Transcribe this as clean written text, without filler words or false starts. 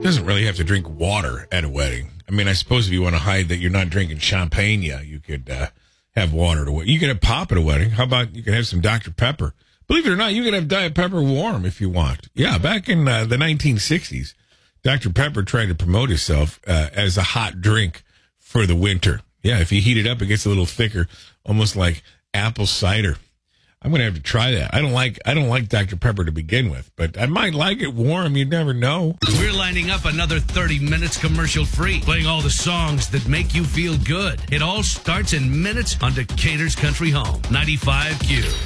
Doesn't really have to drink water at a wedding. I mean, I suppose if you want to hide that you're not drinking champagne, you could have water at a wedding. You can have pop at a wedding. How about you can have some Dr. Pepper? Believe it or not, you can have Diet Pepper warm if you want. Yeah, back in the 1960s, Dr. Pepper tried to promote itself as a hot drink for the winter. Yeah, if you heat it up, it gets a little thicker, almost like apple cider. I'm going to have to try that. I don't like Dr. Pepper to begin with, but I might like it warm. You never know. We're lining up another 30 minutes commercial free, playing all the songs that make you feel good. It all starts in minutes on Decatur's Country Home, 95Q.